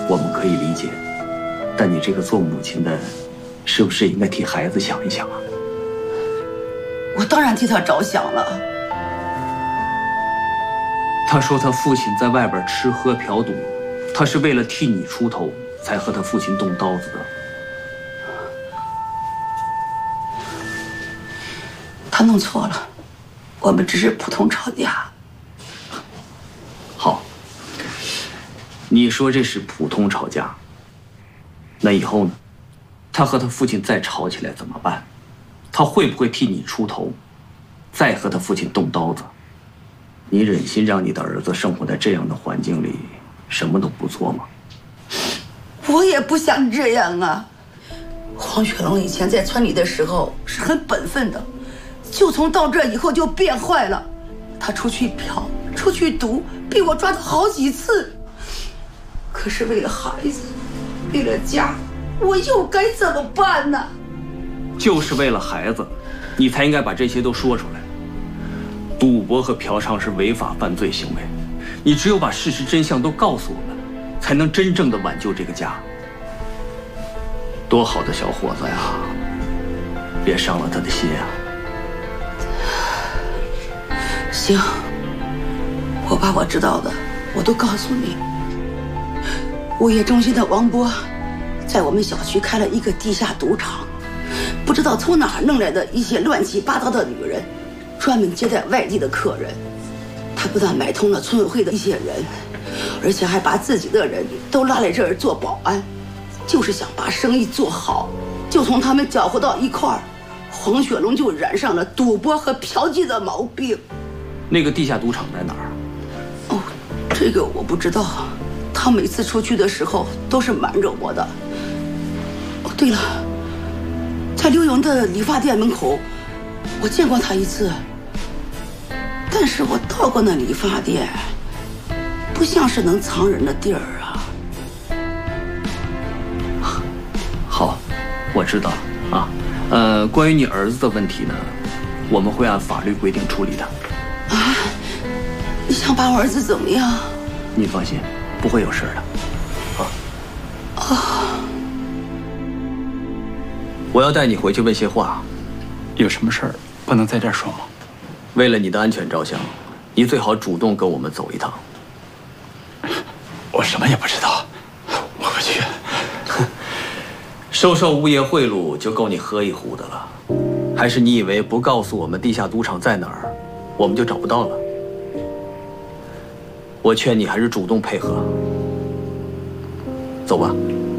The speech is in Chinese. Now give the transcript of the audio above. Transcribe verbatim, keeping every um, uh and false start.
我们可以理解，但你这个做母亲的，是不是应该替孩子想一想啊？ 我当然替他着想了。 他说他父亲在外边吃喝嫖赌，他是为了替你出头，才和他父亲动刀子的。 他弄错了，我们只是普通吵架。 好，你说这是普通吵架，那以后呢？他和他父亲再吵起来怎么办？他会不会替你出头，再和他父亲动刀子？你忍心让你的儿子生活在这样的环境里，什么都不做吗？ 我也不想这样啊。黄雪龙以前在村里的时候是很本分的，就从到这以后就变坏了。他出去嫖，出去赌，被我抓了好几次。可是为了孩子，为了家，我又该怎么办呢？ 就是为了孩子，你才应该把这些都说出来。赌博和嫖娼是违法犯罪行为，你只有把事实真相都告诉我们，才能真正的挽救这个家。多好的小伙子呀，别伤了他的心啊！ 行，我把我知道的我都告诉你。物业中心的王波，在我们小区开了一个地下赌场，不知道从哪儿弄来的一些乱七八糟的女人，专门接待外地的客人。他不但买通了村委会的一些人，而且还把自己的人都拉来这儿做保安，就是想把生意做好。就从他们搅和到一块儿，黄雪龙就染上了赌博和嫖妓的毛病。 那个地下赌场在哪儿？ 哦，这个我不知道。他每次出去的时候都是瞒着我的。哦，对了，在刘勇的理发店门口，我见过他一次。但是我到过那理发店，不像是能藏人的地儿啊。 好，我知道了啊。呃，关于你儿子的问题呢，我们会按法律规定处理的。 啊？你想把我儿子怎么样？ 你放心，不会有事的。啊。 啊。 我要带你回去问些话。 有什么事儿不能在这儿说吗？ 为了你的安全着想，你最好主动跟我们走一趟。 我什么也不知道，我不去。 收受物业贿赂就够你喝一壶的了，还是你以为不告诉我们地下赌场在哪儿，我们就找不到了？我劝你还是主动配合。走吧。